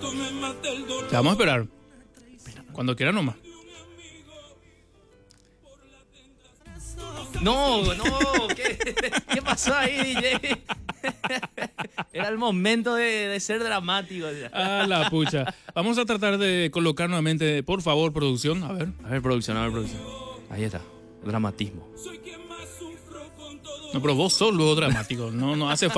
Te vamos a esperar. Cuando quiera nomás. No, ¿qué pasó ahí, DJ? Era el momento de ser dramático. Ah, la pucha. Vamos a tratar de colocar nuevamente, por favor, producción. A ver. A ver, producción. Ahí está, dramatismo. No, pero vos sos luego dramático. No hace falta.